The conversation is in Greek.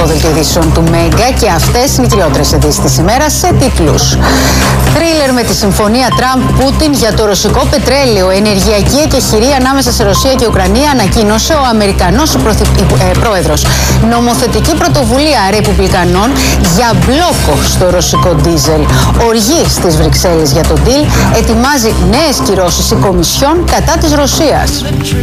δελτίο ειδήσεων του Μέγκα και αυτές είναι οι κυριότερες ειδήσεις της ημέρας σε τίτλους. Θρίλερ με τη συμφωνία Τραμπ-Πούτιν για το ρωσικό πετρέλαιο. Ενεργειακή εκεχηρία ανάμεσα σε Ρωσία και Ουκρανία, ανακοίνωσε ο Αμερικανός πρόεδρος. Νομοθετική πρωτοβουλία ρεπουμπλικανών για μπλόκο στο ρωσικό ντίζελ. Οργή στις Βρυξέλλες για τον deal. Ετοιμάζει νέες κυρώσεις η Κομισιόν κατά της Ρωσίας.